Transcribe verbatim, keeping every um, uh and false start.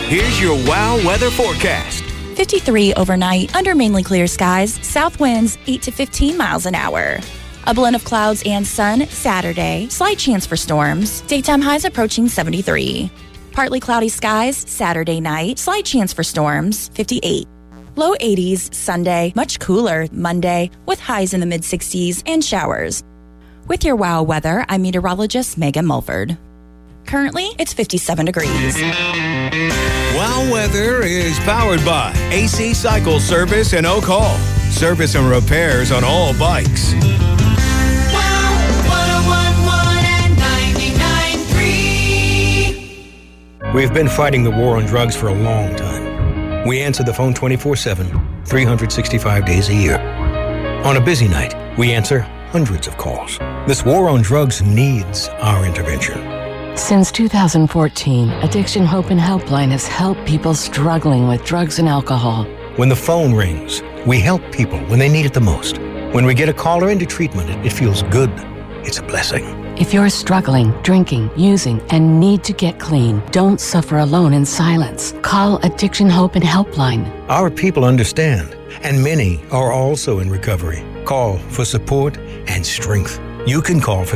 Here's your WOW weather forecast. fifty-three overnight, under mainly clear skies, south winds eight to fifteen miles an hour. A blend of clouds and sun Saturday, slight chance for storms, daytime highs approaching seventy-three. Partly cloudy skies Saturday night, slight chance for storms, fifty-eight. Low eighties Sunday, much cooler Monday, with highs in the mid-sixties and showers. With your WOW weather, I'm meteorologist Megan Mulford. Currently, it's fifty-seven degrees. WOW weather is powered by A C Cycle Service in Oak Hall. Service and repairs on all bikes. We've been fighting the war on drugs for a long time. We answer the phone twenty-four seven, three hundred sixty-five days a year. On a busy night, we answer hundreds of calls. This war on drugs needs our intervention. Since two thousand fourteen, Addiction Hope and Helpline has helped people struggling with drugs and alcohol. When the phone rings, we help people when they need it the most. When we get a caller into treatment, it, it feels good. It's a blessing. If you're struggling, drinking, using, and need to get clean, don't suffer alone in silence. Call Addiction Hope and Helpline. Our people understand, and many are also in recovery. Call for support and strength. You can call for